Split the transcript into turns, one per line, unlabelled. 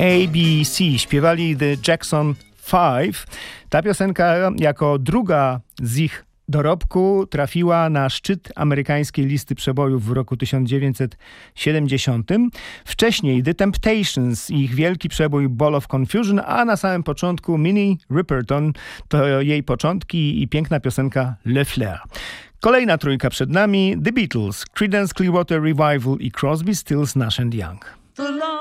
ABC. Śpiewali The Jackson 5. Ta piosenka jako druga z ich dorobku trafiła na szczyt amerykańskiej listy przebojów w roku 1970. Wcześniej The Temptations i ich wielki przebój Ball of Confusion, a na samym początku Minnie Riperton, to jej początki i piękna piosenka Le Flair. Kolejna trójka przed nami: The Beatles, Creedence Clearwater Revival i Crosby, Stills, Nash & Young.